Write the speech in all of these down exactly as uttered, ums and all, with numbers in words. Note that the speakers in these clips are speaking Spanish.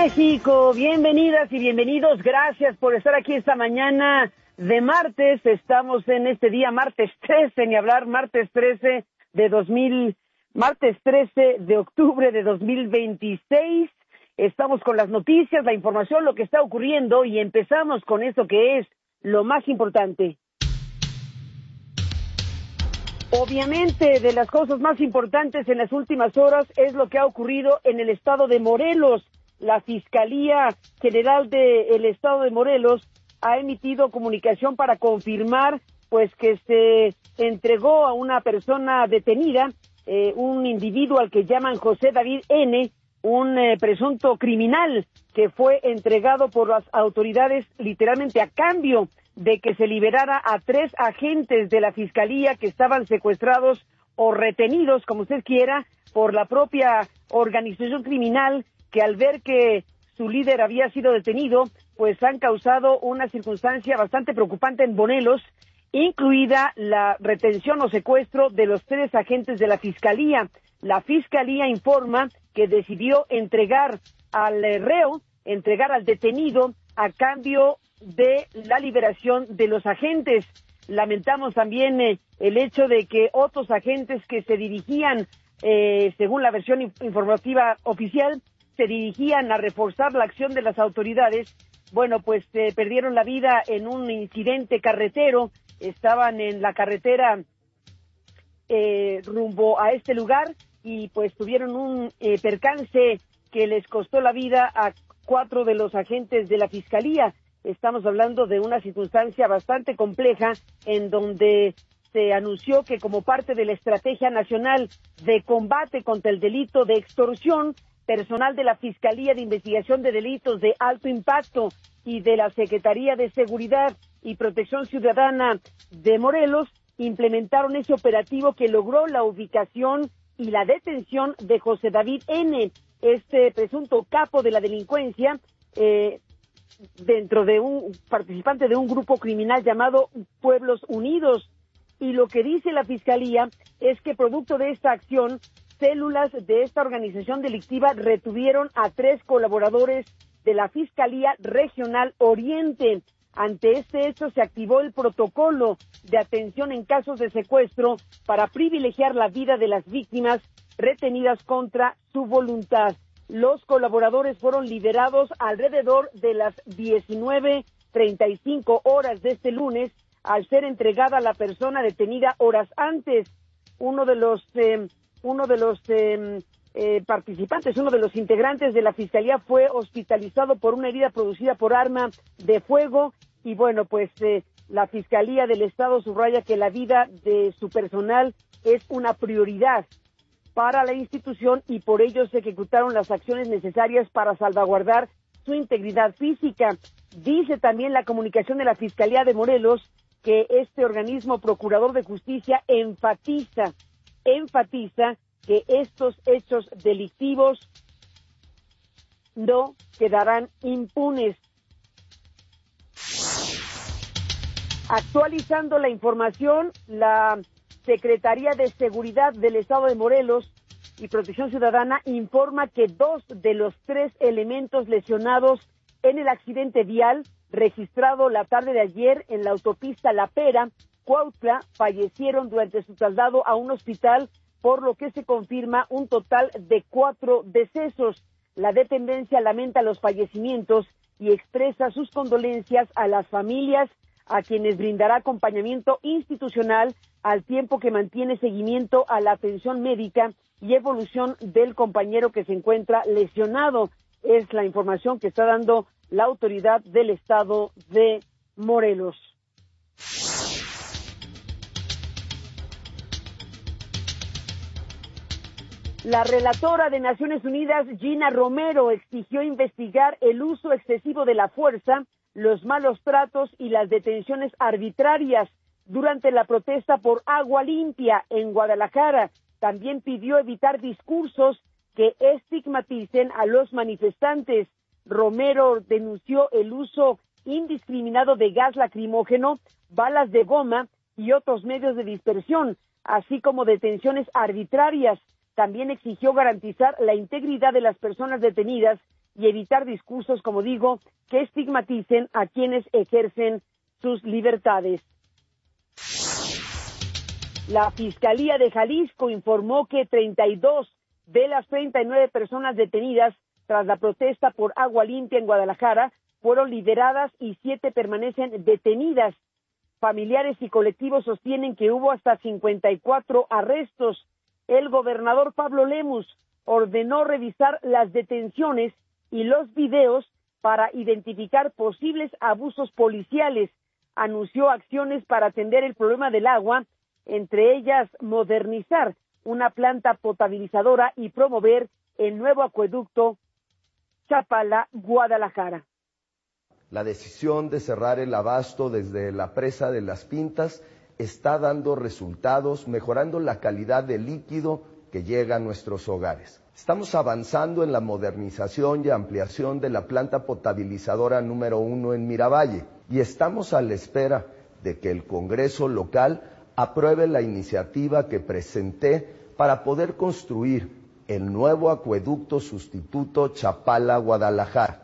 México, bienvenidas y bienvenidos, gracias por estar aquí esta mañana de martes. Estamos en este día, martes trece, ni hablar, martes trece de dos mil, martes trece de octubre de dos mil veintiséis. Estamos con las noticias, la información, lo que está ocurriendo, y empezamos con esto que es lo más importante. Obviamente, de las cosas más importantes en las últimas horas es lo que ha ocurrido en el estado de Morelos. La Fiscalía General del Estado de Morelos ha emitido comunicación para confirmar pues que se entregó a una persona detenida, eh, un individuo al que llaman José David N., un eh, presunto criminal que fue entregado por las autoridades literalmente a cambio de que se liberara a tres agentes de la Fiscalía que estaban secuestrados o retenidos, como usted quiera, por la propia organización criminal, que al ver que su líder había sido detenido, pues han causado una circunstancia bastante preocupante en Morelos, incluida la retención o secuestro de los tres agentes de la Fiscalía. La Fiscalía informa que decidió entregar al reo, entregar al detenido a cambio de la liberación de los agentes. Lamentamos también eh, el hecho de que otros agentes que se dirigían, eh, según la versión informativa oficial, se dirigían a reforzar la acción de las autoridades, bueno, pues eh, perdieron la vida en un incidente carretero. Estaban en la carretera eh, rumbo a este lugar y pues tuvieron un eh, percance que les costó la vida a cuatro de los agentes de la Fiscalía. Estamos hablando de una circunstancia bastante compleja en donde se anunció que como parte de la Estrategia Nacional de Combate contra el Delito de Extorsión, personal de la Fiscalía de Investigación de Delitos de Alto Impacto y de la Secretaría de Seguridad y Protección Ciudadana de Morelos implementaron ese operativo que logró la ubicación y la detención de José David N., este presunto capo de la delincuencia, eh, dentro de un participante de un grupo criminal llamado Pueblos Unidos. Y lo que dice la Fiscalía es que producto de esta acción, células de esta organización delictiva retuvieron a tres colaboradores de la Fiscalía Regional Oriente. Ante este hecho se activó el protocolo de atención en casos de secuestro para privilegiar la vida de las víctimas retenidas contra su voluntad. Los colaboradores fueron liberados alrededor de las diecinueve treinta y cinco horas de este lunes, al ser entregada la persona detenida horas antes. Uno de los eh, uno de los eh, eh, participantes, uno de los integrantes de la Fiscalía fue hospitalizado por una herida producida por arma de fuego y bueno, pues eh, la Fiscalía del Estado subraya que la vida de su personal es una prioridad para la institución y por ello se ejecutaron las acciones necesarias para salvaguardar su integridad física. Dice también la comunicación de la Fiscalía de Morelos que este organismo procurador de justicia enfatiza enfatiza que estos hechos delictivos no quedarán impunes. Actualizando la información, la Secretaría de Seguridad del Estado de Morelos y Protección Ciudadana informa que dos de los tres elementos lesionados en el accidente vial registrado la tarde de ayer en la autopista La Pera, Cuautla, fallecieron durante su traslado a un hospital, por lo que se confirma un total de cuatro decesos. La dependencia lamenta los fallecimientos y expresa sus condolencias a las familias, a quienes brindará acompañamiento institucional al tiempo que mantiene seguimiento a la atención médica y evolución del compañero que se encuentra lesionado. Es la información que está dando la autoridad del estado de Morelos. La relatora de Naciones Unidas, Gina Romero, exigió investigar el uso excesivo de la fuerza, los malos tratos y las detenciones arbitrarias durante la protesta por agua limpia en Guadalajara. También pidió evitar discursos que estigmaticen a los manifestantes. Romero denunció el uso indiscriminado de gas lacrimógeno, balas de goma y otros medios de dispersión, así como detenciones arbitrarias. También exigió garantizar la integridad de las personas detenidas y evitar discursos, como digo, que estigmaticen a quienes ejercen sus libertades. La Fiscalía de Jalisco informó que treinta y dos de las treinta y nueve personas detenidas tras la protesta por agua limpia en Guadalajara fueron liberadas y siete permanecen detenidas. Familiares y colectivos sostienen que hubo hasta cincuenta y cuatro arrestos. El gobernador Pablo Lemus ordenó revisar las detenciones y los videos para identificar posibles abusos policiales. Anunció acciones para atender el problema del agua, entre ellas modernizar una planta potabilizadora y promover el nuevo acueducto Chapala-Guadalajara. La decisión de cerrar el abasto desde la presa de Las Pintas está dando resultados, mejorando la calidad del líquido que llega a nuestros hogares. Estamos avanzando en la modernización y ampliación de la planta potabilizadora número uno en Miravalle y estamos a la espera de que el Congreso local apruebe la iniciativa que presenté para poder construir el nuevo acueducto sustituto Chapala-Guadalajara.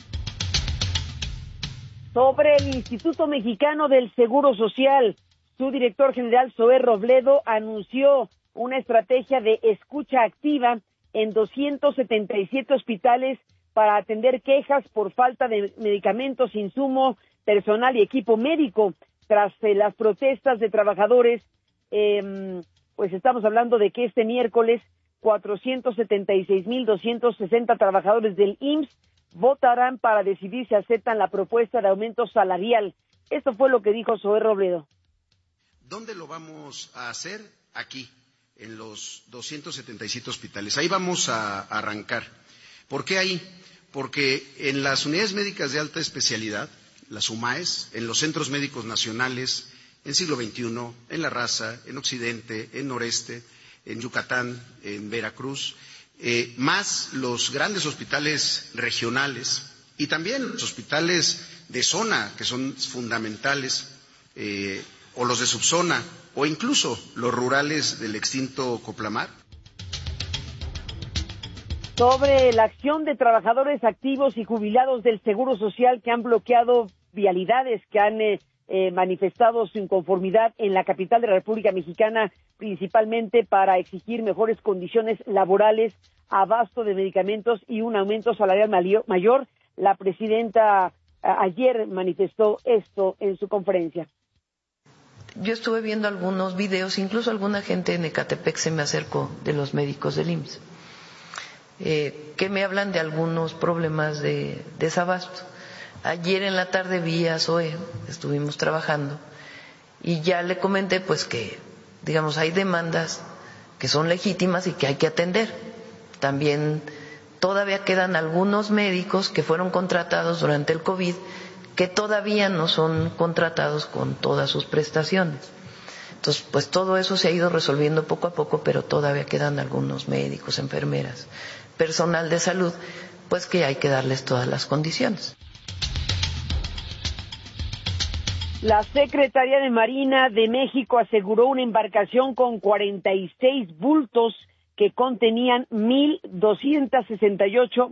Sobre el Instituto Mexicano del Seguro Social, su director general Zoé Robledo anunció una estrategia de escucha activa en doscientos setenta y siete hospitales para atender quejas por falta de medicamentos, insumo, personal y equipo médico. Tras eh, las protestas de trabajadores, eh, pues estamos hablando de que este miércoles cuatrocientos setenta y seis mil doscientos sesenta trabajadores del I M S S votarán para decidir si aceptan la propuesta de aumento salarial. Esto fue lo que dijo Zoé Robledo. ¿Dónde lo vamos a hacer? Aquí, en los doscientos setenta y siete hospitales. Ahí vamos a arrancar. ¿Por qué ahí? Porque en las unidades médicas de alta especialidad, las U M A E S, en los centros médicos nacionales, en Siglo veintiuno, en La Raza, en Occidente, en Noreste, en Yucatán, en Veracruz, eh, más los grandes hospitales regionales y también los hospitales de zona, que son fundamentales, eh, o los de subzona, o incluso los rurales del extinto Coplamar. Sobre la acción de trabajadores activos y jubilados del Seguro Social que han bloqueado vialidades, que han eh, eh, manifestado su inconformidad en la capital de la República Mexicana, principalmente para exigir mejores condiciones laborales, abasto de medicamentos y un aumento salarial mayor. La presidenta a, ayer manifestó esto en su conferencia. Yo estuve viendo algunos videos, incluso alguna gente en Ecatepec se me acercó de los médicos del I M S S, eh, que me hablan de algunos problemas de desabasto. Ayer en la tarde vi a Zoé, estuvimos trabajando, y ya le comenté pues que, digamos, hay demandas que son legítimas y que hay que atender. También todavía quedan algunos médicos que fueron contratados durante el COVID que todavía no son contratados con todas sus prestaciones. Entonces, pues todo eso se ha ido resolviendo poco a poco, pero todavía quedan algunos médicos, enfermeras, personal de salud, pues que hay que darles todas las condiciones. La Secretaría de Marina de México aseguró una embarcación con cuarenta y seis bultos que contenían mil doscientos sesenta y ocho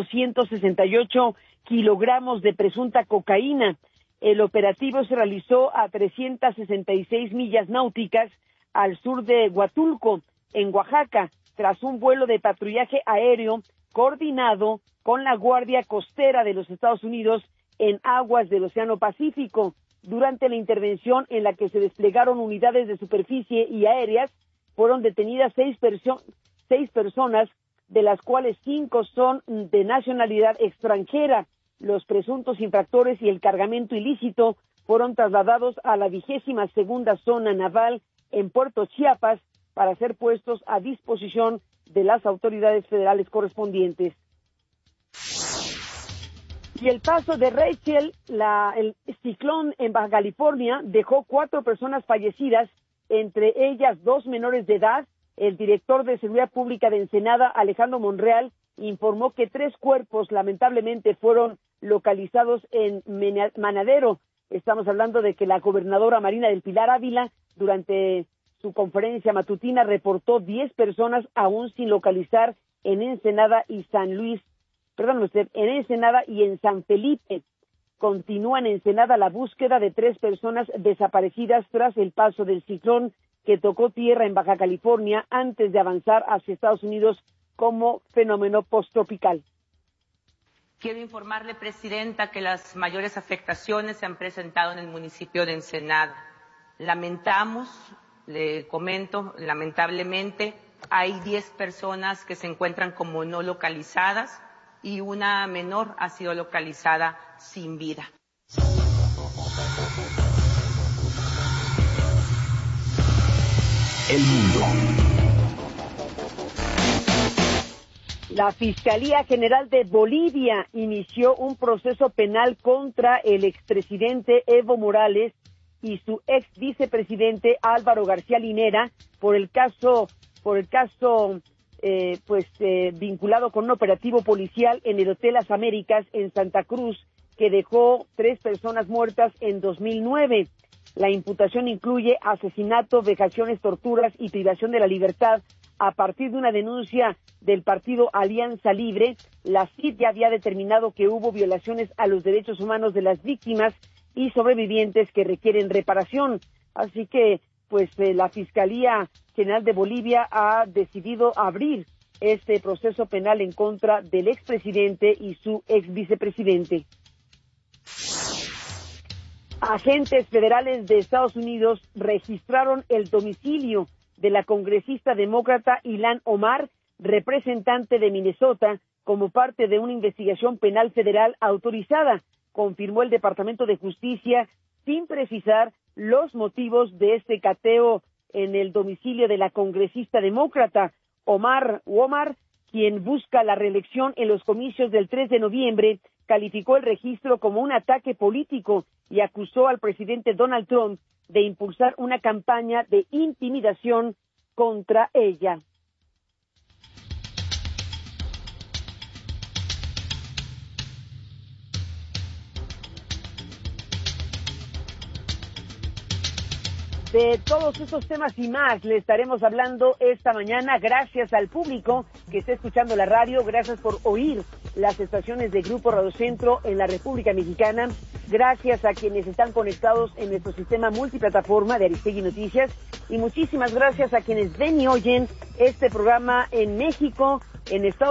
kilogramos de presunta cocaína. El operativo se realizó a trescientas sesenta y seis millas náuticas al sur de Huatulco, en Oaxaca, tras un vuelo de patrullaje aéreo coordinado con la Guardia Costera de los Estados Unidos en aguas del Océano Pacífico. Durante la intervención en la que se desplegaron unidades de superficie y aéreas, fueron detenidas seis, perso- seis personas, de las cuales cinco son de nacionalidad extranjera. Los presuntos infractores y el cargamento ilícito fueron trasladados a la vigésima segunda zona naval en Puerto Chiapas para ser puestos a disposición de las autoridades federales correspondientes. Y el paso de Rachel, la, el ciclón en Baja California, dejó cuatro personas fallecidas, entre ellas dos menores de edad. El director de Seguridad Pública de Ensenada, Alejandro Monreal, informó que tres cuerpos lamentablemente fueron localizados en Manadero. Estamos hablando de que la gobernadora Marina del Pilar Ávila, durante su conferencia matutina, reportó diez personas aún sin localizar en Ensenada y San Luis perdón usted, en Ensenada y en San Felipe. Continúa en Ensenada la búsqueda de tres personas desaparecidas tras el paso del ciclón que tocó tierra en Baja California antes de avanzar hacia Estados Unidos como fenómeno posttropical. Quiero informarle, Presidenta, que las mayores afectaciones se han presentado en el municipio de Ensenada. Lamentamos, le comento, lamentablemente, hay diez personas que se encuentran como no localizadas y una menor ha sido localizada sin vida. El mundo. La Fiscalía General de Bolivia inició un proceso penal contra el expresidente Evo Morales y su ex vicepresidente Álvaro García Linera por el caso, por el caso, eh, pues eh, vinculado con un operativo policial en el Hotel Las Américas en Santa Cruz que dejó tres personas muertas en dos mil nueve. La imputación incluye asesinato, vejaciones, torturas y privación de la libertad. A partir de una denuncia del partido Alianza Libre, la C I D ya había determinado que hubo violaciones a los derechos humanos de las víctimas y sobrevivientes que requieren reparación. Así que, pues, eh, la Fiscalía General de Bolivia ha decidido abrir este proceso penal en contra del expresidente y su ex vicepresidente. Agentes federales de Estados Unidos registraron el domicilio de la congresista demócrata Ilhan Omar, representante de Minnesota, como parte de una investigación penal federal autorizada, confirmó el Departamento de Justicia, sin precisar los motivos de este cateo en el domicilio de la congresista demócrata. Omar Omar, quien busca la reelección en los comicios del tres de noviembre, calificó el registro como un ataque político y acusó al presidente Donald Trump de impulsar una campaña de intimidación contra ella. De todos estos temas y más le estaremos hablando esta mañana. Gracias al público que está escuchando la radio, gracias por oír las estaciones de Grupo Radio Centro en la República Mexicana, gracias a quienes están conectados en nuestro sistema multiplataforma de Aristegui Noticias y muchísimas gracias a quienes ven y oyen este programa en México, en Estados